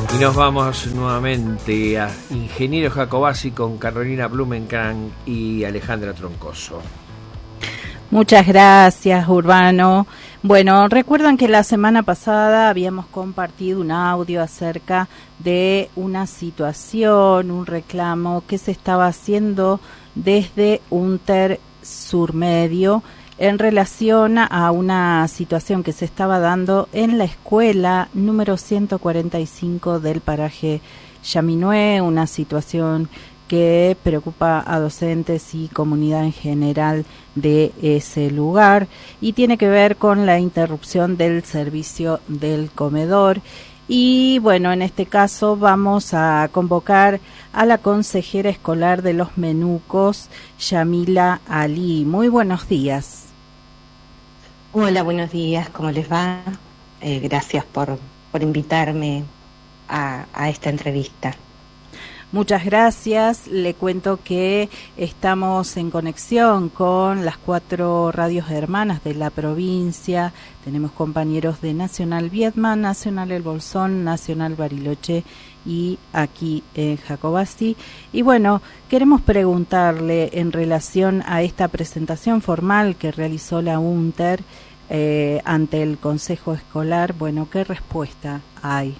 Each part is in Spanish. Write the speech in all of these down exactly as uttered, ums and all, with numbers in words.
Y nos vamos nuevamente a Ingeniero Jacobasi con Carolina Blumenkranz y Alejandra Troncoso. Muchas gracias, Urbano. Bueno, recuerdan que la semana pasada habíamos compartido un audio acerca de una situación, un reclamo que se estaba haciendo desde UNTER Surmedio en relación a una situación que se estaba dando en la escuela número ciento cuarenta y cinco del paraje Yaminué, una situación que preocupa a docentes y comunidad en general de ese lugar y tiene que ver con la interrupción del servicio del comedor. Y bueno, en este caso vamos a convocar a la consejera escolar de los Menucos, Yamila Ali. Muy buenos días. Hola, buenos días, ¿cómo les va? Eh, gracias por, por invitarme a, a esta entrevista. Muchas gracias. Le cuento que estamos en conexión con las cuatro radios hermanas de la provincia. Tenemos compañeros de Nacional Viedma, Nacional El Bolsón, Nacional Bariloche y aquí en Jacobasi. Y bueno, queremos preguntarle en relación a esta presentación formal que realizó la UNTER eh, ante el Consejo Escolar. Bueno, ¿qué respuesta hay?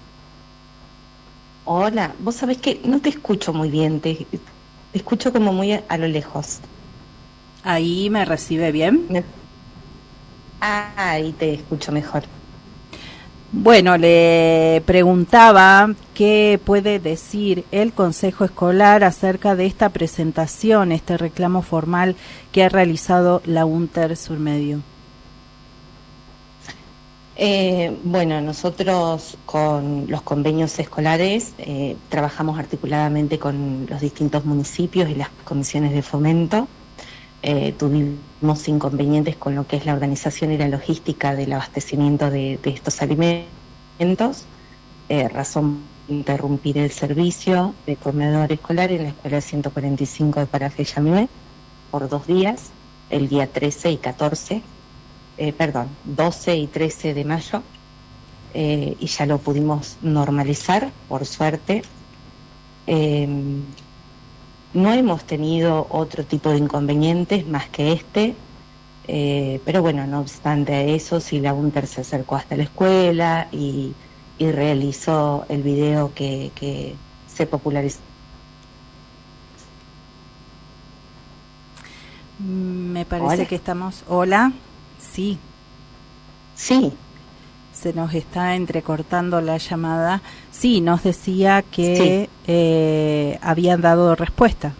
Hola, vos sabés que no te escucho muy bien, te, te escucho como muy a, a lo lejos. ¿Ahí me recibe bien? Me... Ah, ahí te escucho mejor. Bueno, le preguntaba qué puede decir el Consejo Escolar acerca de esta presentación, este reclamo formal que ha realizado la UNTER Surmedio. Eh, bueno, nosotros con los convenios escolares eh, trabajamos articuladamente con los distintos municipios y las comisiones de fomento. Eh, tuvimos inconvenientes con lo que es la organización y la logística del abastecimiento de, de estos alimentos, eh, razón por interrumpir el servicio de comedor escolar en la escuela ciento cuarenta y cinco de Paraje Yaminué por dos días, el día trece y catorce. Eh, perdón, doce y trece de mayo, eh, y ya lo pudimos normalizar, por suerte. Eh, no hemos tenido otro tipo de inconvenientes más que este, eh, pero bueno, no obstante a eso, sí la UNTER se acercó hasta la escuela y, y realizó el video que, que se popularizó. Me parece Hola. que estamos... Hola. Sí. Sí. Se nos está entrecortando la llamada. Sí, nos decía que sí. eh, habían dado respuesta.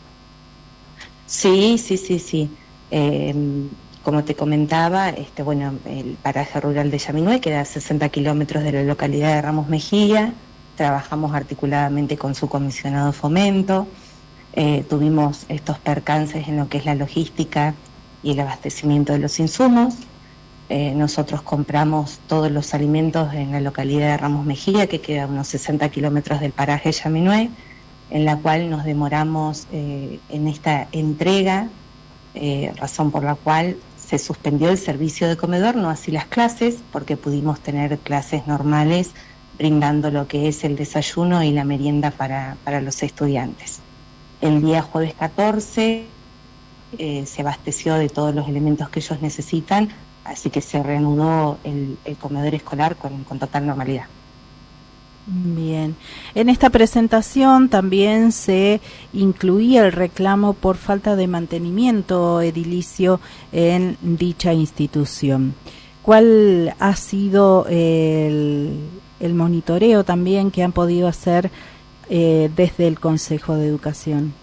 Sí, sí, sí, sí. Eh, como te comentaba, este, bueno, el paraje rural de Yaminué queda a sesenta kilómetros de la localidad de Ramos Mejía. Trabajamos articuladamente con su comisionado fomento. Eh, tuvimos estos percances en lo que es la logística y el abastecimiento de los insumos. Eh, nosotros compramos todos los alimentos en la localidad de Ramos Mejía, que queda a unos sesenta kilómetros del paraje Yaminué, en la cual nos demoramos eh, en esta entrega, eh, razón por la cual se suspendió el servicio de comedor, no así las clases, porque pudimos tener clases normales brindando lo que es el desayuno y la merienda para, para los estudiantes. El día jueves catorce Eh, se abasteció de todos los elementos que ellos necesitan, así que se reanudó el, el comedor escolar con, con total normalidad. Bien. En esta presentación también se incluía el reclamo por falta de mantenimiento edilicio en dicha institución. ¿Cuál ha sido el, el monitoreo también que han podido hacer eh, desde el Consejo de Educación?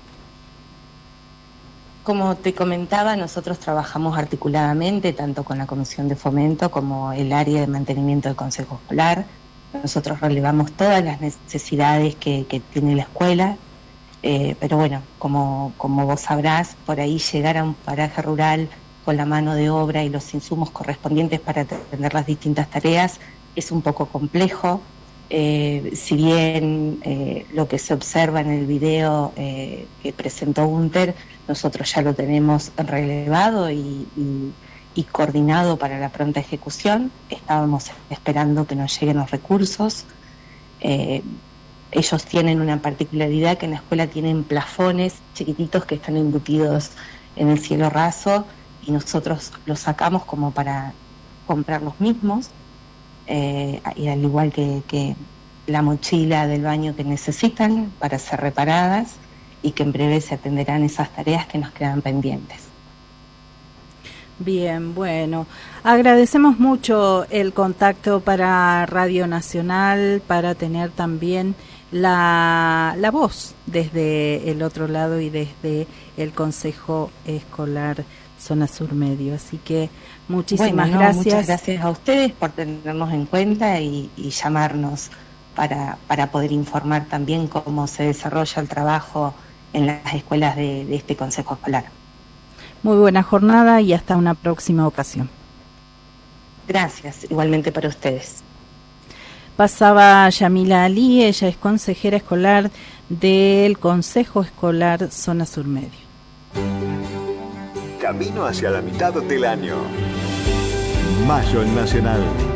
Como te comentaba, nosotros trabajamos articuladamente tanto con la Comisión de Fomento como el área de mantenimiento del Consejo Escolar. Nosotros relevamos todas las necesidades que, que tiene la escuela, eh, pero bueno, como, como vos sabrás, por ahí llegar a un paraje rural con la mano de obra y los insumos correspondientes para atender las distintas tareas es un poco complejo. Eh, si bien eh, lo que se observa en el video eh, que presentó UNTER, nosotros ya lo tenemos relevado y, y, y coordinado para la pronta ejecución. Estábamos esperando que nos lleguen los recursos. Eh, ellos tienen una particularidad que en la escuela tienen plafones chiquititos que están embutidos en el cielo raso y nosotros los sacamos como para comprar los mismos, eh, y al igual que, que la mochila del baño que necesitan para ser reparadas, y que en breve se atenderán esas tareas que nos quedan pendientes. Bien, bueno, agradecemos mucho el contacto para Radio Nacional, para tener también la, la voz desde el otro lado y desde el Consejo Escolar Zona Sur Medio. Así que muchísimas bueno, no, gracias. Muchas gracias a ustedes por tenernos en cuenta y, y llamarnos para, para poder informar también cómo se desarrolla el trabajo en las escuelas de, de este Consejo Escolar. Muy buena jornada y hasta una próxima ocasión. Gracias, igualmente para ustedes. Pasaba Yamila Ali, ella es consejera escolar del Consejo Escolar Zona Sur Medio. Camino hacia la mitad del año. Mayo en Nacional.